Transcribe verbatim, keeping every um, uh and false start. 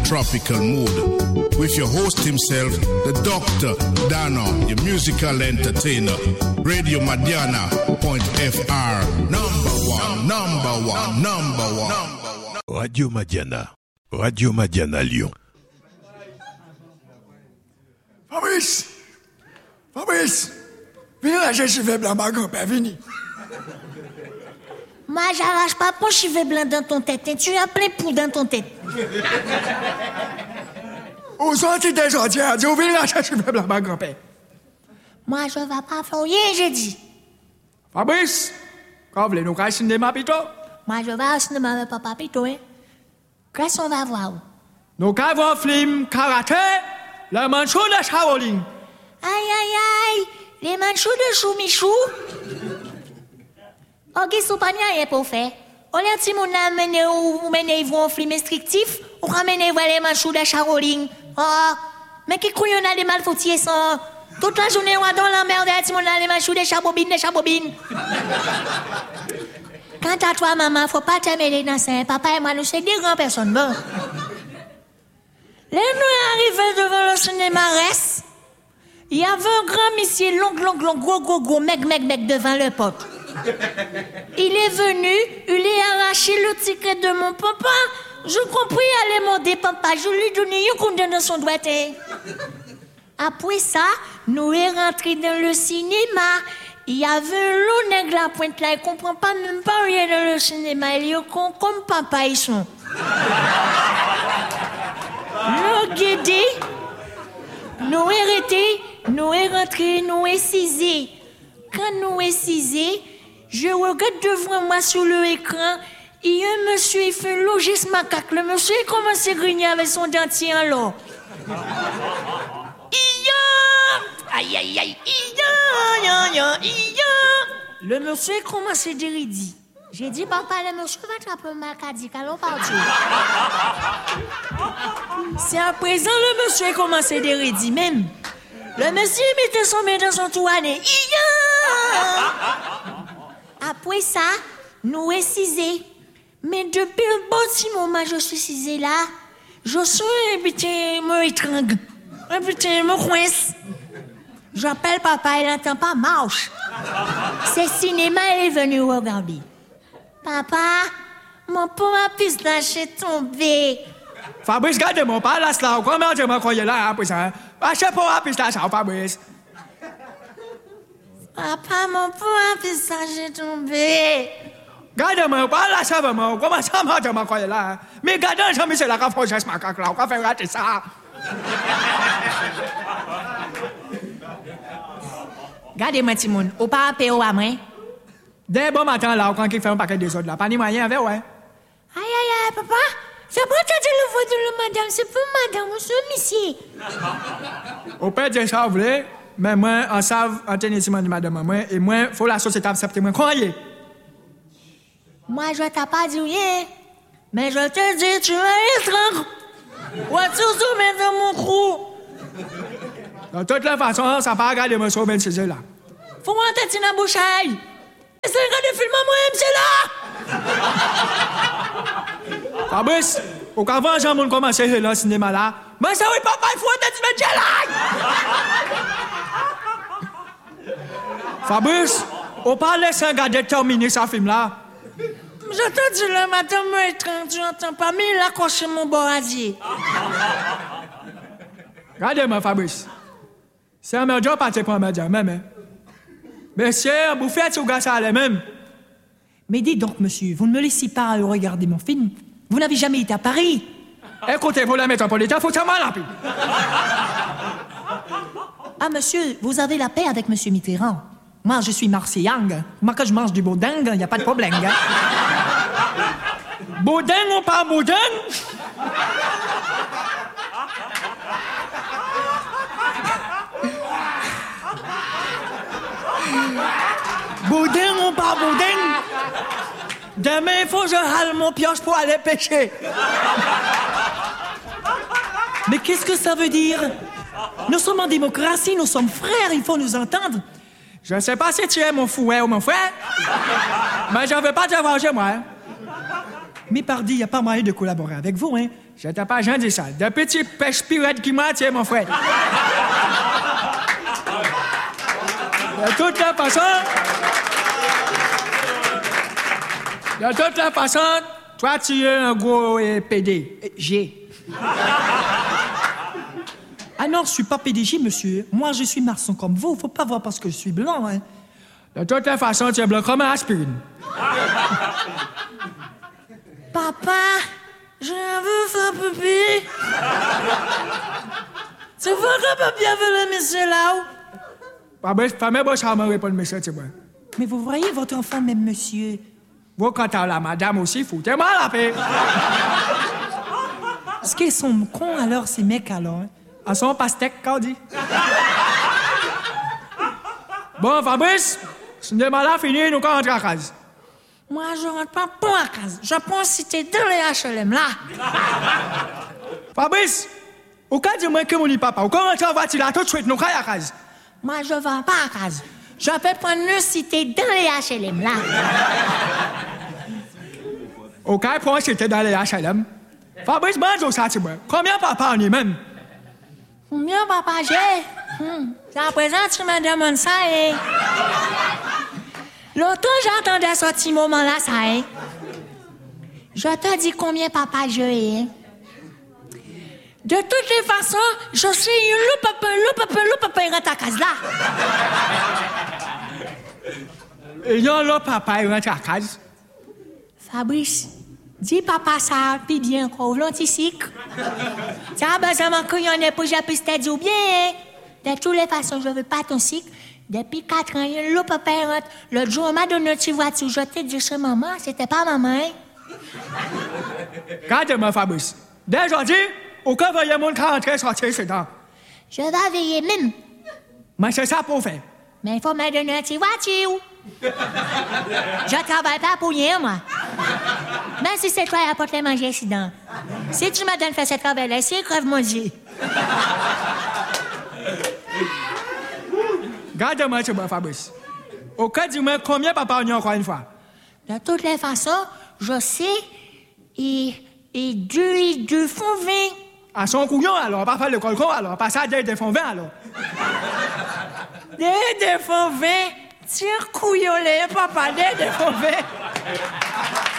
tropical mood. With your host himself, the Doctor Dano, your musical entertainer. Radio Madiana point F R. Number one, number one, number one. Radio Madiana. Radio Madiana Lyon. Fabrice! Fabrice! Viens lâcher chivet blanc, ma grand-père, vini. Moi, j'arrache pas mon chivet blanc dans ton tête. Tu as plein de poudre dans ton tête. Où sont-ils des gentils? Dis-vous, viens lâcher chivet blanc, ma grand-père. Moi, je vais pas faire rien, j'ai dit. Fabrice! Quand voulez-nous qu'à cinéma, pito? Moi, je vais au cinéma avec papa, pito, hein. Qu'est-ce qu'on va voir? Nous qu'à voir film karaté, le manchou de Shaolin. Aïe, aïe, aïe! Les manchous de chou-michou? Ok, sous pas rien pour faire. On a dit mon amené ou mené voir un film instructif, ou ramener voir les manchous de Shaolin. Oh, mais qui couillon a des malfoutis ça? Toute la journée, on a dans la merde, on a dit mon les manchous de chabobine, de chabobine. Quant à toi, maman, faut pas te mêler dans ça. Papa et moi, nous sommes des grandes personnes. Bon. Là, nous arrivons devant le cinéma reste. Il y avait un grand monsieur long, long, long, gros, gros, gros, mec, mec, mec, devant le pote. Il est venu, il a arraché le ticket de mon papa. Je compris, aller demander papa, je lui donnais un coup dans son doigté. Après ça, nous sommes rentrés dans le cinéma. Il y avait un long nègre à pointe là, il ne comprend pas même pas rien dans le cinéma. Il est con comme papa, ils sont. Le guédé, nous sommes arrêtés, nous sommes rentrés, nous sommes cisés. Quand nous sommes cisés, je regarde devant moi sur l'écran, il y a un monsieur, il fait un logis macaque. Le monsieur il commence à grigner avec son dentier en l'or. Aïe, aïe, aïe, le monsieur commence à dire. J'ai dit, papa, le monsieur va attraper un macadique, allons partir. C'est à présent le monsieur commence à dire même. Le monsieur mettait son main dans son toilette. Après ça, nous sommes cisés. Mais depuis le bon petit moment je suis cisé là, je suis un petit me étrangle, un petit me coince. J'appelle papa, il n'entend pas marche. C'est cinéma, il est venu regarder. Papa, mon pauvre pistache est tombé. Fabrice, gardez-moi pas là, là. Comment je me croyais là, après ça? Achetez pour la pistache, Fabrice. Papa, mon pauvre pistache est tombé. Gardez-moi pas là, ça va, moi. Comment ça, moi, je me croyais là? Mais gardez, Jean-Michel, la café, je m'en caque là. On va faire rater ça. Gardez-moi, Timon. Ou pas appeler au amrin? Dès bon matin, là, quand il fait un paquet des autres, là, pas ni moyen avec, ouais. Aïe, aïe, aïe, papa. C'est pas toi le voix de le madame, c'est pas madame, c'est monsieur. Au père de ça, vous voulez, mais moi, en savent, en tenir Simon de madame, moi, et moi, faut la société accepter, moi, croyez. Moi, je t'ai pas dit rien, mais je te dis, tu es étrange. Ou tu soumets dans mon trou. De toute la façon, ça va regarder mon sauve, c'est là. Faut rentrer dans la bouchaille. C'est un gars de film, moi, c'est là. Fabrice, au qu'avant, Jean-Moun commence à le cinéma là, mais ça oui, papa, il faut rentrer dans là. Fabrice, on parle de un gars de terminer ce film là. Je te dis le matin, moi, étrange, tu n'entends pas, mais il a accroché mon boradier. Regardez-moi, Fabrice. C'est un médium pas pour un médium, même. Monsieur, vous faites ce gars ça allait même. Mais dites donc, monsieur, vous ne me laissez pas regarder mon film. Vous n'avez jamais été à Paris. Écoutez, vous la métropolitaine, faut savoir la paix. Ah, monsieur, vous avez la paix avec monsieur Mitterrand. Moi, je suis Marseillang. Moi, quand je mange du boudin, il n'y a pas de problème. Hein? Boudin ou pas boudin? Boudin ou pas boudin? Demain, il faut que je râle mon pioche pour aller pêcher. Mais qu'est-ce que ça veut dire? Nous sommes en démocratie, nous sommes frères, il faut nous entendre. Je ne sais pas si tu es mon fouet ou mon frère, mais je ne veux pas te voir chez moi. Mais pardi, il n'y a pas moyen de collaborer avec vous, hein? J'étais pas gentil, ça. De petits pêches pirates qui m'attirent, mon frère. De toute la façon... De toute la façon, toi, tu es un gros euh, P D. Euh, G. Ah non, je suis pas P D G, monsieur. Moi, je suis maçon comme vous. Faut pas voir parce que je suis blanc, hein. De toute la façon, tu es blanc comme un aspirine. Papa, je veux faire pipi. Tu veux que papier avec le monsieur là-haut? Papa, pas même bon, ça me répond, monsieur, tu vois. Mais vous voyez votre enfant, même monsieur. Vous, quand t'as la madame aussi, foutez-moi la paix. Est-ce qu'ils sont cons, alors, ces mecs, alors? Hein? À son pastèque, quand dit. Bon, Fabrice, ce n'est pas là fini, nous rentrons à casa. Moi, je rentre pas pour à casa. Je pense si t'es dans les H L M, là. Fabrice, au cas du moins que mon papa, au cas où on va là tout de suite, nous rentrons à casa. Moi, je vais pas à casa. Je vais prendre une cité dans les H L M, là. Au cas où c'était dans les H L M. Fabrice, bon, ça, tu vois. Combien papa en est même? Combien papa j'ai? Hum. À présent, tu me demandes ça, et... L'autre, j'entendais ce petit moment-là, ça, hein. Je te dis combien papa j'ai, hein. De toutes les façons, je suis le papa, le papa, le papa, il rentre à casa, là. Et là, le papa, il rentre à casa. Fabrice, dis papa ça, puis bien encore, l'anticycle. Ça, ben, ça m'a cru, on est pour j'ai pu te dire bien, hein. De toutes les façons, je veux pas ton cycle. Depuis quatre ans, le papa rentre. L'autre jour, on m'a donné une petite voiture. Je t'ai dit chez maman, c'était pas maman, hein. Regarde-moi, Fabrice. Dès aujourd'hui, aucun voyait mon rentrer sortir chez toi. Je vais veiller même. Mais c'est ça pour faire. Mais il faut me donner une petite voiture. Je travaille pas pour rien, moi. Même si c'est toi qui apporte les manger ici dedans. Si tu me donnes faire ce travail-là, c'est crève mon Dieu. Garde-moi, tu vois, Fabrice. Au cas du moins, combien papa en a encore une fois? De toutes les façons, je sais, et, et deux, et deux font vingt. À son couillon, alors, pas faire le colcon, alors, pas ça, des font vingt, alors. Des, des font vingt. Tire couillon, les papa, des, des font vingt.